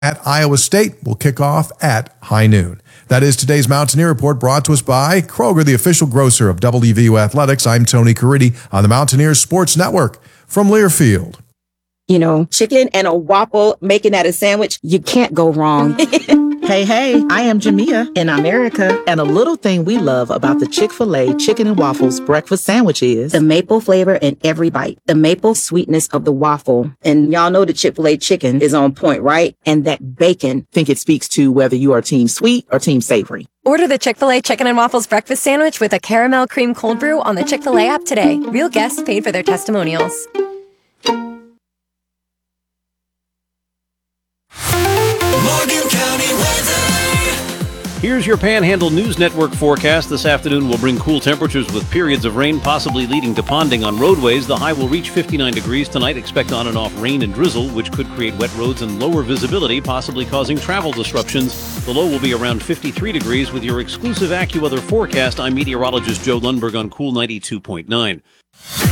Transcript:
at Iowa State will kick off at high noon. That is today's Mountaineer Report, brought to us by Kroger, the official grocer of WVU Athletics. I'm Tony Caridi on the Mountaineers Sports Network from Learfield. You know, chicken and a waffle, making that a sandwich, you can't go wrong. Hey, I am Jamia. And I'm Erica. And a little thing we love about the Chick-fil-A Chicken and Waffles breakfast sandwich is the maple flavor in every bite, the maple sweetness of the waffle. And y'all know the Chick-fil-A chicken is on point, right? And that bacon. I think it speaks to whether you are team sweet or team savory. Order the Chick-fil-A Chicken and Waffles breakfast sandwich with a caramel cream cold brew on the Chick-fil-A app today. Real guests paid for their testimonials. Morgan County weather. Here's your Panhandle News Network forecast. This afternoon will bring cool temperatures with periods of rain possibly leading to ponding on roadways. The high will reach 59 degrees tonight. Expect on and off rain and drizzle, which could create wet roads and lower visibility, possibly causing travel disruptions. The low will be around 53 degrees. With your exclusive AccuWeather forecast, I'm meteorologist Joe Lundberg on Cool 92.9.